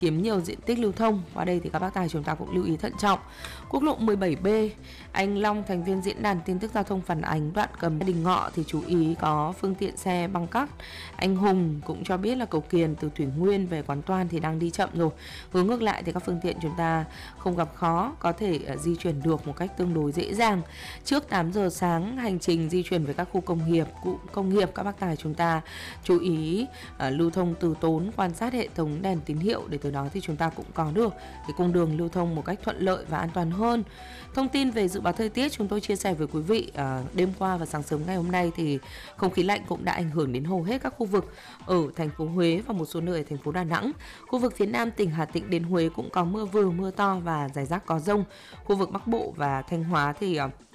chiếm nhiều diện tích lưu thông. Qua đây thì các bác tài chúng ta cũng lưu ý thận trọng. Quốc lộ 17B, anh Long, thành viên diễn đàn tin tức giao thông phản ánh đoạn Cầm Đình Ngọ thì chú ý có phương tiện xe băng cắt. Anh Hùng cũng cho biết là cầu Kiền từ Thủy Nguyên về Quán Toan thì đang đi chậm rồi. Hướng ngược lại thì các phương tiện chúng ta không gặp khó, có thể di chuyển được một cách tương đối dễ dàng. Trước 8 giờ sáng, hành trình di chuyển về các khu công nghiệp các bác tài chúng ta chú ý lưu thông từ tốn, quan sát hệ thống đèn tín hiệu để từ đó thì chúng ta cũng có được cái cung đường lưu thông một cách thuận lợi và an toàn hơn. Thông tin về dự báo thời tiết chúng tôi chia sẻ với quý vị, đêm qua và sáng sớm ngày hôm nay thì không khí lạnh cũng đã ảnh hưởng đến hầu hết các khu vực ở thành phố Huế và một số nơi ở thành phố Đà Nẵng. Khu vực phía Nam tỉnh Hà Tĩnh đến Huế cũng có mưa vừa, mưa to và rải rác có dông. Khu vực Bắc Bộ và Thanh Hóa thì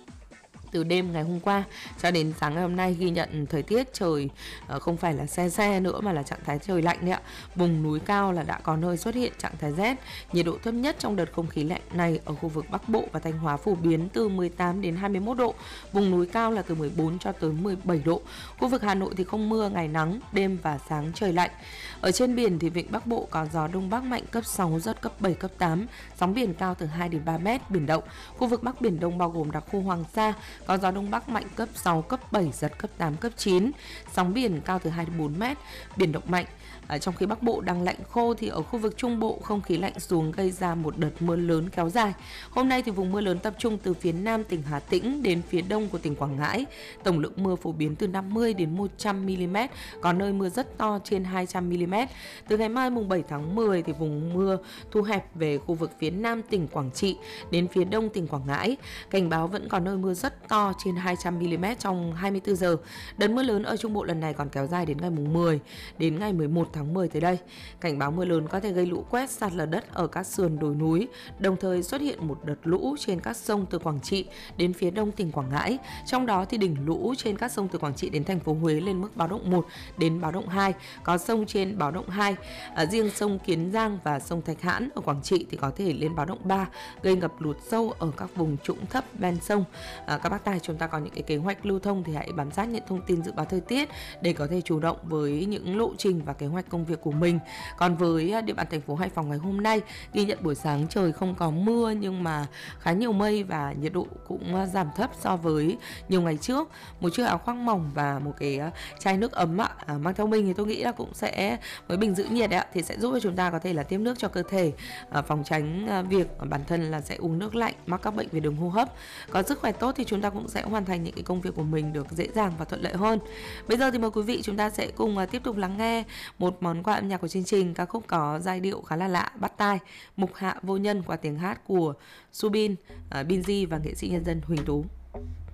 từ đêm ngày hôm qua cho đến sáng ngày hôm nay ghi nhận thời tiết trời không phải là se nữa mà là trạng thái trời lạnh đấy ạ. Vùng núi cao là đã có nơi xuất hiện trạng thái rét. Nhiệt độ thấp nhất trong đợt không khí lạnh này ở khu vực Bắc Bộ và Thanh Hóa phổ biến từ 18 đến 21 độ. Vùng núi cao là từ 14 cho tới 17 độ. Khu vực Hà Nội thì không mưa, ngày nắng, đêm và sáng trời lạnh. Ở trên biển thì vịnh Bắc Bộ có gió đông bắc mạnh cấp 6, giật cấp 7, cấp 8. Sóng biển cao từ 2 đến 3 mét, biển động. Khu vực Bắc Biển Đông bao gồm đặc khu Hoàng Sa có gió đông bắc mạnh cấp 6, cấp 7, giật cấp 8, cấp 9. Sóng biển cao từ 2 đến 4 mét, biển động mạnh. Trong khi Bắc Bộ đang lạnh khô thì ở khu vực Trung Bộ không khí lạnh xuống gây ra một đợt mưa lớn kéo dài. Hôm nay thì vùng mưa lớn tập trung từ phía Nam tỉnh Hà Tĩnh đến phía Đông của tỉnh Quảng Ngãi. Tổng lượng mưa phổ biến từ 50 đến 100 mm, có nơi mưa rất to trên 200 mm. Từ ngày mai mùng 7 tháng 10 thì vùng mưa thu hẹp về khu vực phía Nam tỉnh Quảng Trị đến phía Đông tỉnh Quảng Ngãi. Cảnh báo vẫn có nơi mưa rất to trên 200 mm trong 24 giờ. Đợt mưa lớn ở Trung Bộ lần này còn kéo dài đến ngày mùng 10 đến ngày 11 tháng 10 tới đây. Cảnh báo mưa lớn có thể gây lũ quét, sạt lở đất ở các sườn đồi núi, đồng thời xuất hiện một đợt lũ trên các sông từ Quảng Trị đến phía Đông tỉnh Quảng Ngãi. Trong đó thì đỉnh lũ trên các sông từ Quảng Trị đến thành phố Huế lên mức báo động 1 đến báo động 2, có sông trên báo động 2. Riêng sông Kiến Giang và sông Thạch Hãn ở Quảng Trị thì có thể lên báo động 3, gây ngập lụt sâu ở các vùng trũng thấp ven sông. Các bác tài chúng ta có những cái kế hoạch lưu thông thì hãy bám sát những thông tin dự báo thời tiết để có thể chủ động với những lộ trình và kế hoạch công việc của mình. Còn với địa bàn thành phố Hải Phòng ngày hôm nay, ghi nhận buổi sáng trời không có mưa nhưng mà khá nhiều mây và nhiệt độ cũng giảm thấp so với nhiều ngày trước. Một chiếc áo khoác mỏng và một cái chai nước ấm mang theo mình thì tôi nghĩ là cũng sẽ với bình giữ nhiệt thì sẽ giúp cho chúng ta có thể là tiếp nước cho cơ thể, phòng tránh việc bản thân là sẽ uống nước lạnh, mắc các bệnh về đường hô hấp. Có sức khỏe tốt thì chúng ta cũng sẽ hoàn thành những cái công việc của mình được dễ dàng và thuận lợi hơn. Bây giờ thì mời quý vị chúng ta sẽ cùng tiếp tục lắng nghe một món quà âm nhạc của chương trình, ca khúc có giai điệu khá là lạ, bắt tai, Mục Hạ Vô Nhân qua tiếng hát của Subin, Binz và nghệ sĩ nhân dân Huỳnh Tú.